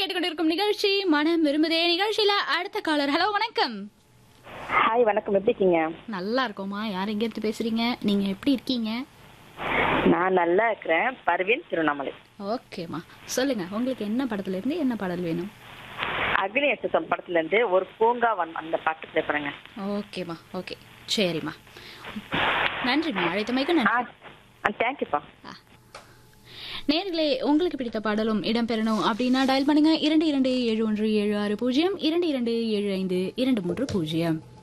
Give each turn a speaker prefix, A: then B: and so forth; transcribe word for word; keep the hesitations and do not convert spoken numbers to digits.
A: கேட்டுக்கொண்டிருக்கும் நிகழ்ச்சி மனம் விரும்புதே. நிகழ்ச்சியில அடுத்த காலர். ஹலோ, வணக்கம்.
B: ஹாய், வணக்கம். எப்படி இருக்கீங்க?
A: நல்லா இருக்கோமா. யார் எங்க இருந்து பேசுறீங்க? நீங்க எப்படி இருக்கீங்க?
B: நான் நல்லா இருக்கிறேன். பர்வீன், திருவண்ணாமலை.
A: ஓகேமா, சொல்லுங்க. உங்களுக்கு என்ன படத்துல இருந்து என்ன பாடல் வேணும்?
B: அக்னி எச்சம் படத்துல இருந்து ஒரு பூங்காவன் அந்த பாட்டு ப்ளே பண்ணுங்க.
A: ஓகேமா, ஓகே, சரிம்மா. நன்றிம்மா, அழைத்தமைக்கு நன்றி.
B: தேங்க்யூப்பா.
A: நேர்களே, உங்களுக்கு பிடித்த பாடலும் இடம்பெறணும் அப்படின்னா டயல் பண்ணுங்க இரண்டு இரண்டு ஏழு ஒன்று ஏழு ஆறு பூஜ்ஜியம் இரண்டு இரண்டு ஏழு ஐந்து இரண்டு மூன்று பூஜ்ஜியம்.